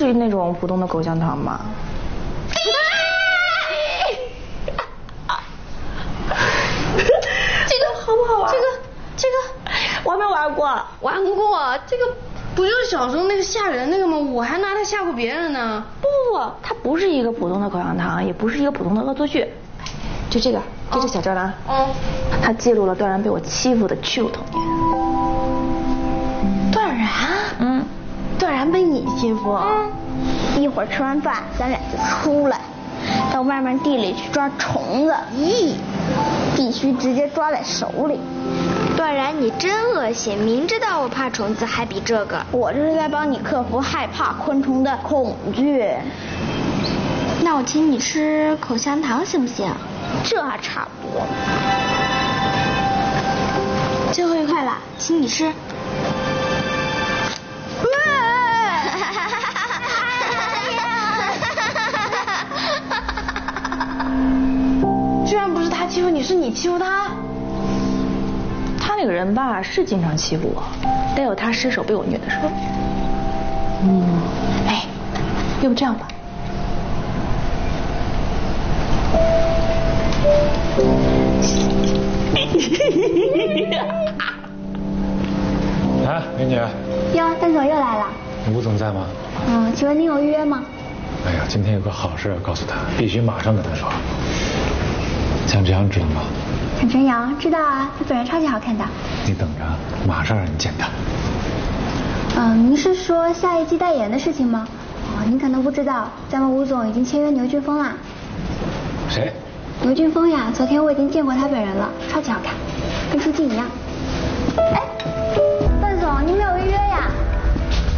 是那种普通的口香糖吗？ 这个好不好玩？这个我还没玩过。 玩过，这个不就是小时候那个吓人那个吗？我还拿它吓过别人呢。 不，它不是一个普通的口香糖，也不是一个普通的恶作剧。就这个小胶囊，它记录了段然被我欺负的屈辱童年。 段然，段然被你欺负？ 一会儿吃完饭，咱俩就出来，到外面地里去抓虫子。咦，必须直接抓在手里。 段然，你真恶心！明知道我怕虫子，还比这个。 我这是在帮你克服害怕昆虫的恐惧。 那我请你吃口香糖行不行？ 这还差不多。 最后一块了，请你吃。 居然不是他欺负你，是你欺负他。 他那个人吧，是经常欺负我，但有他失手被我虐的时候。哎，要不这样吧。 啊，美女。 哟，段总又来了。 吴总在吗？ 请问您有预约吗？ 哎呀，今天有个好事要告诉他，必须马上跟他说。蒋志阳知道吗？ 蒋晨阳知道啊，他本人超级好看的。 你等着，马上让你见他。 您是说下一季代言的事情吗？您可能不知道，咱们吴总已经签约牛俊峰啦。 谁？ 牛俊峰呀，昨天我已经见过他本人了，超级好看，跟初镜一样。哎，段总，您没有预约